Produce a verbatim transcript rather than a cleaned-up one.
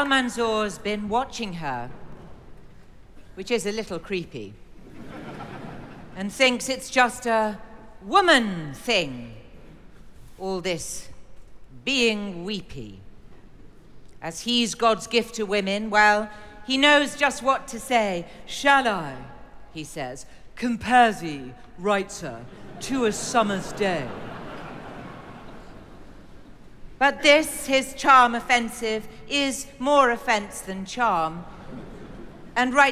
Almanzor's been watching her, which is a little creepy, and thinks it's just a woman thing, all this being weepy. As he's God's gift to women, well, he knows just what to say. Shall I, he says, compare thee, writer, to a summer's day? But this, his charm offensive, is more offence than charm. And right